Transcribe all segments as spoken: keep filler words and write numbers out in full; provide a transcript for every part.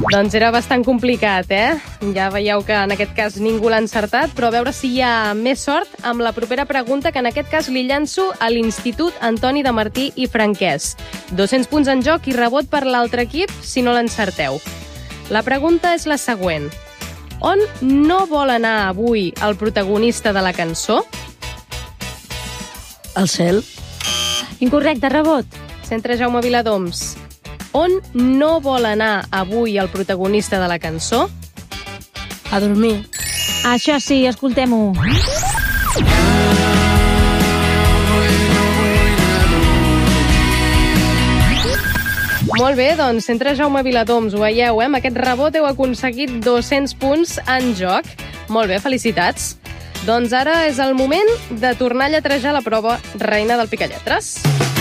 Doncs era bastant complicat, eh? Ja veieu que en aquest cas ningú l'ha encertat, però a veure si hi ha més sort amb la propera pregunta, que en aquest cas li llanço a l'Institut Antoni de Martí i Franquès. dos-cents punts en joc i rebot per l'altre equip si no l'encerteu. La pregunta és la següent. On no vol anar avui el protagonista de la cançó? Al cel. Incorrecte, rebot. Centre Jaume Viladoms. On no vol anar avui el protagonista de la cançó? A dormir. Això sí, escoltem-ho. Molt bé, doncs, Centre Jaume Viladoms, ho veieu, eh? Amb aquest rebot heu aconseguit dos-cents punts en joc. Molt bé, felicitats. Doncs ara és el moment de tornar a lletrejar la prova reina del Picalletres.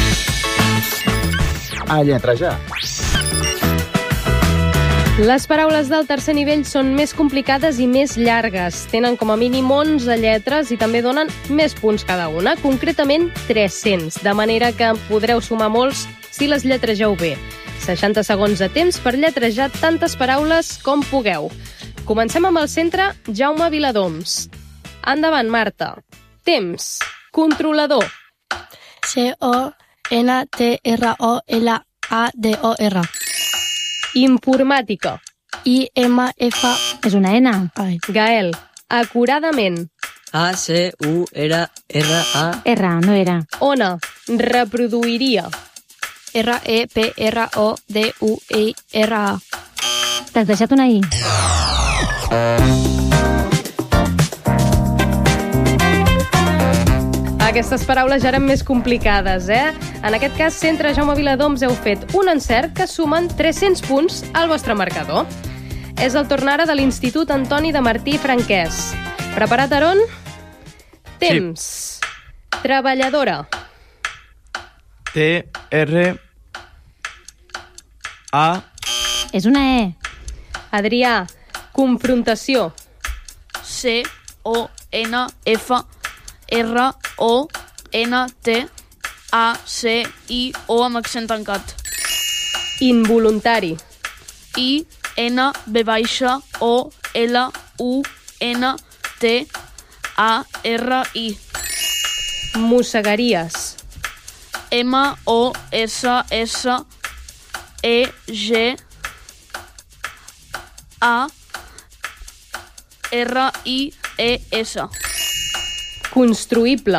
A lletrejar. Les paraules del tercer nivell són més complicades i més llargues. Tenen com a mínim onze lletres i també donen més punts cada una, concretament tres-cents, de manera que podreu sumar molts si les lletregeu bé. seixanta segons de temps per lletrejar tantes paraules com pugueu. Comencem amb el centre Jaume Viladoms. Endavant, Marta. Temps. Controlador. C O N T R O L A D O R. Informàtica. I M F... És una N. Ai. Gael. Acuradament. A C U R R A. R, no era. Ona. Reproduiria. R E P R O D U I R A. T'has deixat una I. Aquestes paraules ja eren més complicades, eh? En aquest cas, Centre Jaume Viladoms heu fet un encert que sumen tres-cents punts al vostre marcador. És el torn ara de l'Institut Antoni de Martí i Franquès. Preparat, Aron? Temps. Sí. Treballadora. T R A. És una E. Adrià. Confrontació. C O N F R O N T A C I O amb accent tancat. Involuntari. I N B baixa O L U N T A R I. Mossegaries. M O S S E G A R I E S. Construïble.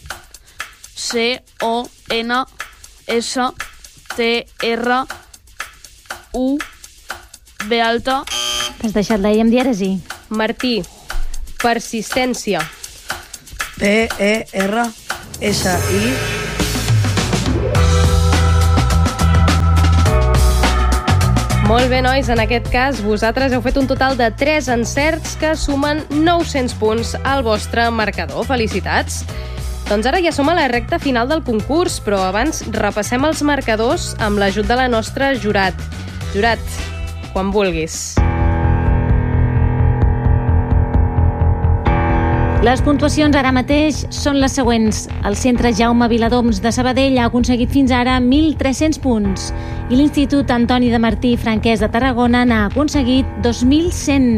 C O N S T R U B alta. T'has deixat la I amb dièresi. Martí. Persistència. P E R S I. Molt bé, nois, en aquest cas vosaltres heu fet un total de tres encerts que sumen nou-cents punts al vostre marcador. Felicitats! Doncs ara ja som a la recta final del concurs, però abans repassem els marcadors amb l'ajut de la nostra jurat. Jurat, quan vulguis. Les puntuacions ara mateix són les següents. El Centre Jaume Viladoms de Sabadell ha aconseguit fins ara mil tres-cents punts i l'Institut Antoni de Martí i Franquès de Tarragona n'ha aconseguit dos mil cent.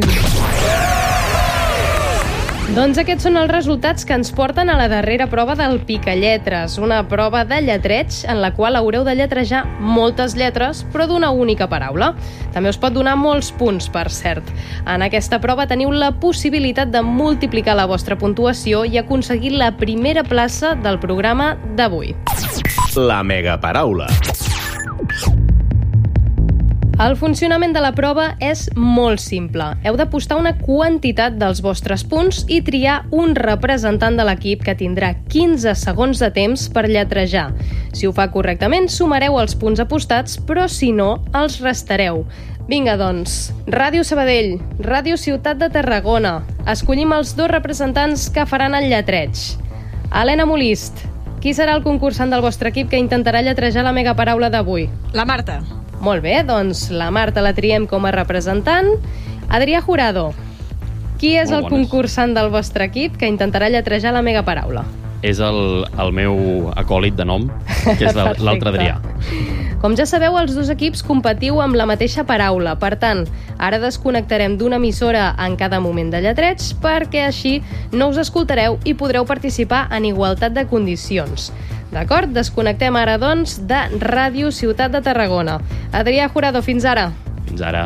Doncs aquests són els resultats que ens porten a la darrera prova del Picalletres, una prova de lletreig en la qual haureu de lletrejar moltes lletres, però d'una única paraula. També us pot donar molts punts, per cert. En aquesta prova teniu la possibilitat de multiplicar la vostra puntuació i aconseguir la primera plaça del programa d'avui. La megaparaula. El funcionament de la prova és molt simple. Heu d'apostar una quantitat dels vostres punts i triar un representant de l'equip que tindrà quinze segons de temps per lletrejar. Si ho fa correctament, sumareu els punts apostats, però si no, els restareu. Vinga, doncs, Ràdio Sabadell, Ràdio Ciutat de Tarragona. Escollim els dos representants que faran el lletreig. Helena Molist, qui serà el concursant del vostre equip que intentarà lletrejar la megaparaula d'avui? La Marta. Molt bé, doncs la Marta la triem com a representant. Adrià Jurado, qui és el concursant del vostre equip que intentarà lletrejar la megaparaula? És el, el meu acòlit de nom, que és l'altre Adrià. Com ja sabeu, els dos equips competiu amb la mateixa paraula. Per tant, ara desconnectarem d'una emissora en cada moment de lletreig perquè així no us escoltareu i podreu participar en igualtat de condicions. D'acord? Desconnectem ara, doncs, de Ràdio Ciutat de Tarragona. Adrià Jurado, fins ara. Fins ara.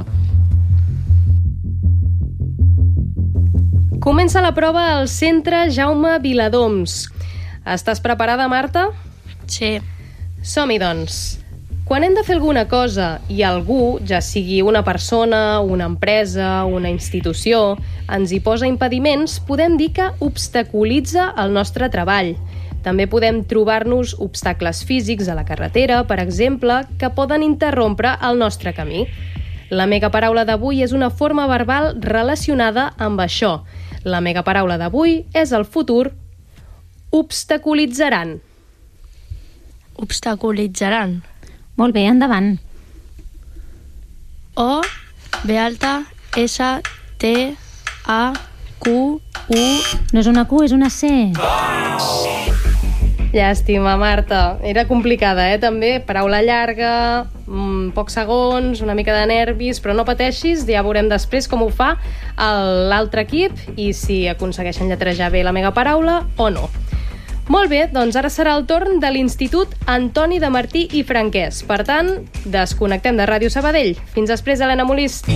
Comença la prova al Centre Jaume Viladoms. Estàs preparada, Marta? Sí. Som-hi, doncs. Quan hem de fer alguna cosa i algú, ja sigui una persona, una empresa, una institució, ens hi posa impediments, podem dir que obstaculitza el nostre treball. També podem trobar-nos obstacles físics a la carretera, per exemple, que poden interrompre el nostre camí. La megaparaula d'avui és una forma verbal relacionada amb això. La megaparaula d'avui és el futur obstaculitzaran. Obstaculitzaran. Molt bé, endavant. O, B alta, S, T, A, Q, U... No és una Q, és una C. Llàstima, Marta. Era complicada, eh, també. Paraula llarga, mmm, pocs segons, una mica de nervis, però no pateixis, ja veurem després com ho fa l'altre equip i si aconsegueixen lletrejar bé la megaparaula o no. Molt bé, doncs ara serà el torn de l'Institut Antoni de Martí i Franquès. Per tant, desconnectem de Ràdio Sabadell. Fins després, Helena Molist.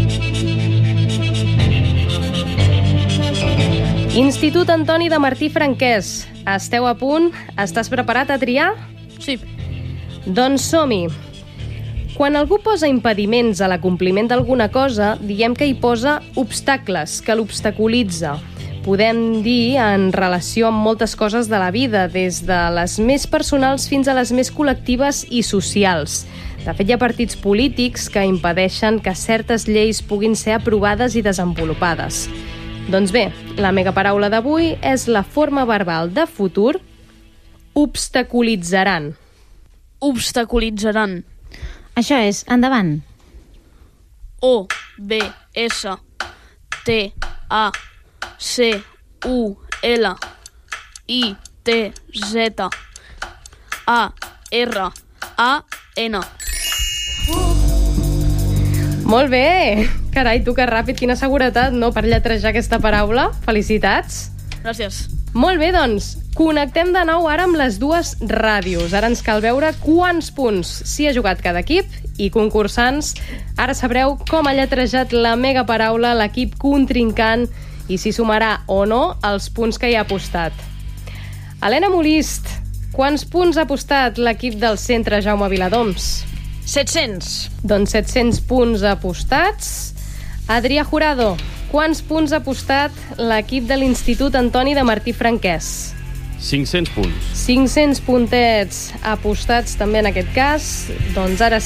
Institut Antoni de Martí i Franquès. Esteu a punt? Estàs preparat a triar? Sí. Doncs som-hi. Quan algú posa impediments a l'acompliment d'alguna cosa, diem que hi posa obstacles, que l'obstaculitza. Podem dir en relació amb moltes coses de la vida, des de les més personals fins a les més col·lectives i socials. De fet, hi ha partits polítics que impedeixen que certes lleis puguin ser aprovades i desenvolupades. Doncs bé, la megaparaula d'avui és la forma verbal de futur obstaculitzaran. Obstaculitzaran. Això és, endavant. O, B, S, T, A, C, U, L, I, T, Z, A, R, A, N. Molt bé! Carai, tu que ràpid, quina seguretat, no?, per lletrejar aquesta paraula. Felicitats! Gràcies. Molt bé, doncs, connectem de nou ara amb les dues ràdios. Ara ens cal veure quants punts s'hi ha jugat cada equip i concursants. Ara sabreu com ha lletrejat la megaparaula l'equip contrincant i si sumarà o no els punts que hi ha apostat. Helena Molist, quants punts ha apostat l'equip del Centre Jaume Viladoms? set-cents. Doncs set-cents punts apostats. Adrià Jurado, quants punts ha apostat l'equip de l'Institut Antoni de Martí Franquès? cinc-cents punts. cinc-cents puntets apostats també en aquest cas. Doncs ara